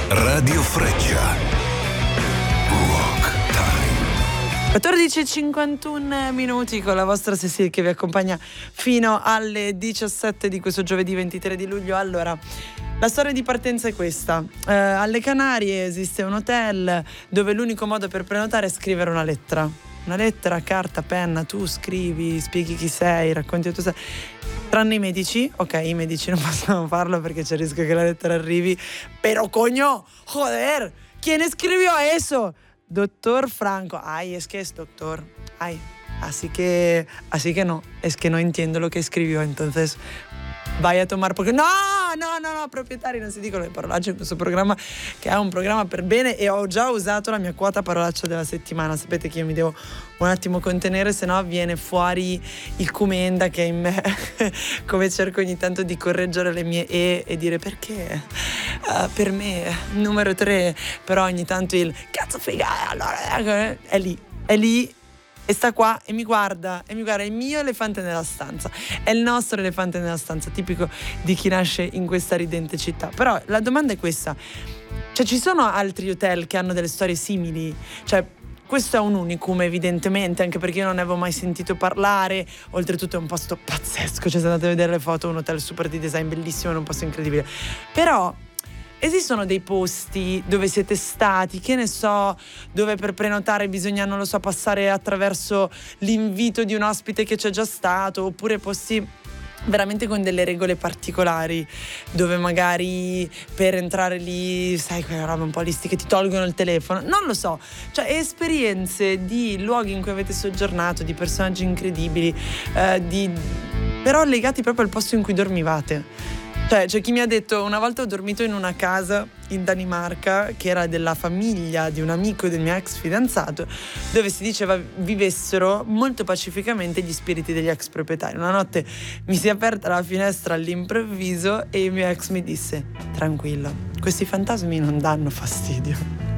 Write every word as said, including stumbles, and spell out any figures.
Radio Freccia. Rock Time. quattordici e cinquantuno minuti con la vostra Cecil che vi accompagna fino alle diciassette di questo giovedì ventitré di luglio. Allora, la storia di partenza è questa. Eh, alle Canarie esiste un hotel dove l'unico modo per prenotare è scrivere una lettera. Una lettera, carta, penna, tu scrivi, spieghi chi sei, racconti tu sei. Tranne i medici, ok, i medici non possono farlo perché c'è il rischio che la lettera arrivi. Pero coño, joder, ¿quién escribió eso? Doctor Franco. Ay, es que es doctor. Ay, así que, así que no, es que no entiendo lo que escribió, entonces vai a tomar porque no, no, no, no, proprietari non si dicono le parolacce in questo programma che è un programma per bene e ho già usato la mia quota parolaccia della settimana. Sapete che io mi devo un attimo contenere, se no viene fuori il Cumenda che è in me come cerco ogni tanto di correggere le mie e e dire perché uh, per me numero tre, però ogni tanto il cazzo figa, allora è lì, è lì e sta qua e mi guarda, e mi guarda, è il mio elefante nella stanza, è il nostro elefante nella stanza, tipico di chi nasce in questa ridente città. Però la domanda è questa, cioè ci sono altri hotel che hanno delle storie simili? Cioè questo è un unicum evidentemente, anche perché io non ne avevo mai sentito parlare, oltretutto è un posto pazzesco, cioè se andate a vedere le foto, un hotel super di design bellissimo, è un posto incredibile. Però esistono dei posti dove siete stati, che ne so, dove per prenotare bisogna, non lo so, passare attraverso l'invito di un ospite che c'è già stato, oppure posti veramente con delle regole particolari, dove magari per entrare lì, sai, quelle robe un po' listiche, ti tolgono il telefono, non lo so, cioè esperienze di luoghi in cui avete soggiornato, di personaggi incredibili, eh, di... però legati proprio al posto in cui dormivate. Cioè, c'è chi mi ha detto, una volta ho dormito in una casa in Danimarca che era della famiglia di un amico del mio ex fidanzato, dove si diceva vivessero molto pacificamente gli spiriti degli ex proprietari. Una notte mi si è aperta la finestra all'improvviso e il mio ex mi disse: tranquillo, questi fantasmi non danno fastidio.